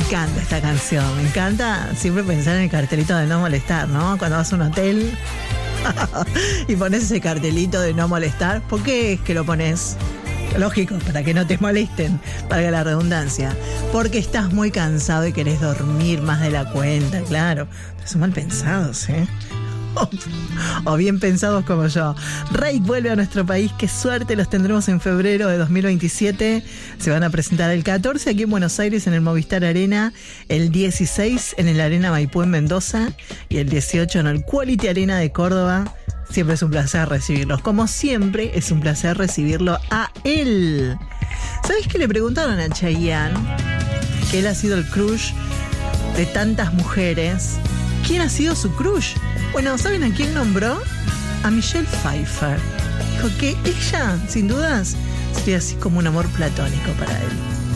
encanta esta canción, me encanta siempre pensar en el cartelito de no molestar, ¿no? Cuando vas a un hotel y pones ese cartelito de no molestar, ¿por qué es que lo pones? Lógico, para que no te molesten, para la redundancia. Porque estás muy cansado y querés dormir más de la cuenta, claro. Pero son mal pensados, ¿eh? O bien pensados como yo. Reik vuelve a nuestro país, qué suerte, los tendremos en febrero de 2027. Se van a presentar el 14 aquí en Buenos Aires en el Movistar Arena, el 16 en el Arena Maipú en Mendoza y el 18 en el Quality Arena de Córdoba. Siempre es un placer recibirlos. Como siempre, es un placer recibirlo a él. ¿Sabés qué le preguntaron a Chayanne? Que él ha sido el crush de tantas mujeres. ¿Quién ha sido su crush? Bueno, ¿saben a quién nombró? A Michelle Pfeiffer. Dijo que ella, sin dudas, sería así como un amor platónico para él.